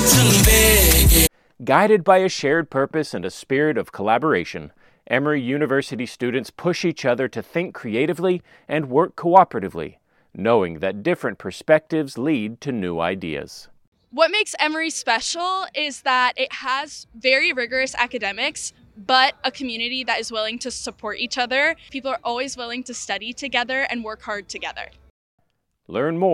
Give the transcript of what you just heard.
Guided by a shared purpose and a spirit of collaboration, Emory University students push each other to think creatively and work cooperatively, knowing that different perspectives lead to new ideas. What makes Emory special is that it has very rigorous academics, but a community that is willing to support each other. People are always willing to study together and work hard together. Learn more